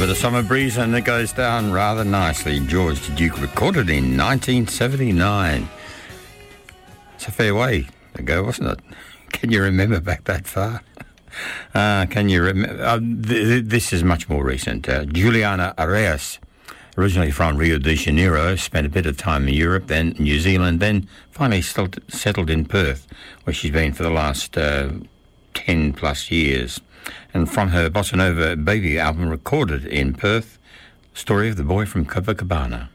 bit of summer breeze and it goes down rather nicely. George the Duke recorded in 1979. It's a fair way ago, wasn't it? Can you remember back that far? Can you remember? This is much more recent. Juliana Arias, originally from Rio de Janeiro, spent a bit of time in Europe, then New Zealand, then finally settled in Perth, where she's been for the last 10 plus years. And from her Bossa Nova Baby album recorded in Perth, Story of the Boy from Copacabana.